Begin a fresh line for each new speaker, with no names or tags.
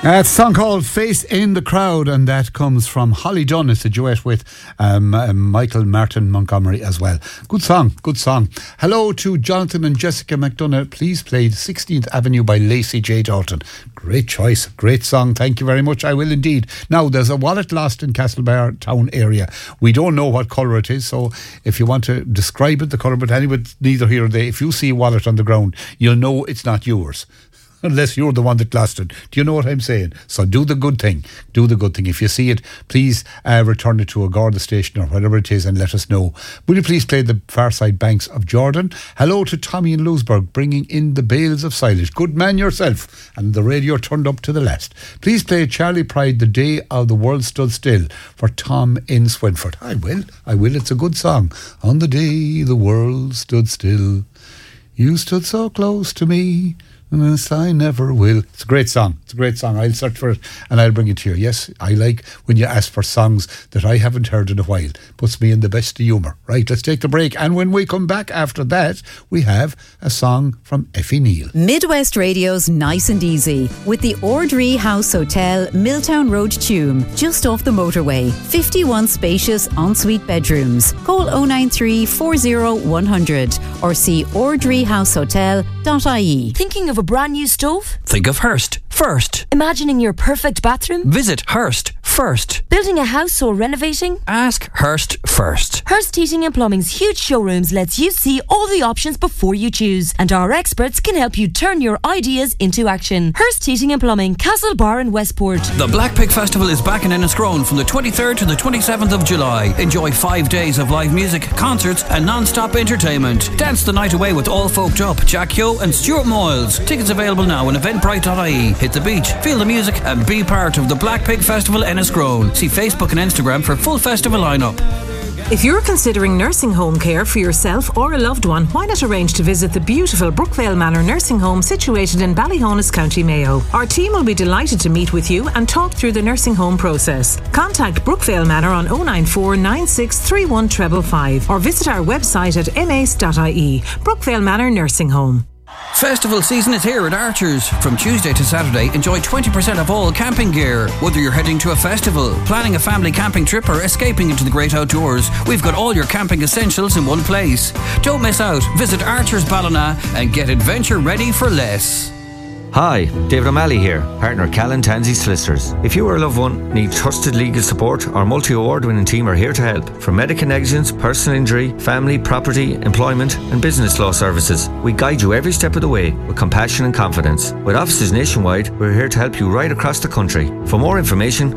It's a song called Face in the Crowd, and that comes from Holly Dunn. It's a duet with Michael Martin Montgomery as well. Good song, good song. Hello to Jonathan and Jessica McDonough. Please play 16th Avenue by Lacey J. Dalton. Great choice, great song. Thank you very much. I will indeed. Now, there's a wallet lost in Castlebar town area. We don't know what colour it is, so if you want to describe it, the colour, but anyway, neither here or there. If you see a wallet on the ground, you'll know it's not yours. Unless you're the one that lost it. Do you know what I'm saying? So do the good thing. Do the good thing. If you see it, please return it to a Garda station or whatever it is and let us know. Will you please play the Far Side Banks of Jordan? Hello to Tommy in Lewisburg, bringing in the bales of silage. Good man yourself. And the radio turned up to the last. Please play Charlie Pride, The Day of the World Stood Still, for Tom in Swinford. I will. It's a good song. On the day the world stood still, you stood so close to me. Yes, I never will. It's a great song. I'll search for it and I'll bring it to you. Yes, I like when you ask for songs that I haven't heard in a while. Puts me in the best of humour. Right, let's take the break. And when we come back after that, we have a song from Effie Neal.
Midwest Radio's Nice and Easy with the Ordree House Hotel, Milltown Road, Tuam, just off the motorway. 51 spacious ensuite bedrooms. Call 093 40 100 or see ordreehousehotel.ie.
Thinking of a brand new stove?
Think of Hearst first.
Imagining your perfect bathroom?
Visit Hearst first.
Building a house or renovating?
Ask Hearst first.
Hearst Heating and Plumbing's huge showrooms lets you see all the options before you choose, and our experts can help you turn your ideas into action. Hearst Heating and Plumbing, Castlebar and Westport.
The Black Pig Festival is back in Enniscrone from the 23rd to the 27th of July. Enjoy 5 days of live music, concerts and non-stop entertainment. Dance the night away with All Folked Up, Jack Yo and Stuart Moyles. Tickets available now on eventbrite.ie. Hit the beach, feel the music and be part of the Black Pig Festival Enniscrone. See Facebook and Instagram for full festival lineup.
If you're considering nursing home care for yourself or a loved one, why not arrange to visit the beautiful Brookvale Manor Nursing Home situated in Ballyhonus, County Mayo. Our team will be delighted to meet with you and talk through the nursing home process. Contact Brookvale Manor on 094 96 31 555 or visit our website at mace.ie. Brookvale Manor Nursing Home.
Festival season is here at Archers. From Tuesday to Saturday, enjoy 20% off all camping gear. Whether you're heading to a festival, planning a family camping trip or escaping into the great outdoors, we've got all your camping essentials in one place. Don't miss out. Visit Archers Ballina and get adventure ready for less.
Hi, David O'Malley here, partner Callan Tansey Solicitors. If you or a loved one need trusted legal support, our multi-award-winning team are here to help. From medical negligence, personal injury, family, property, employment and business law services, we guide you every step of the way with compassion and confidence. With offices nationwide, we're here to help you right across the country. For more information,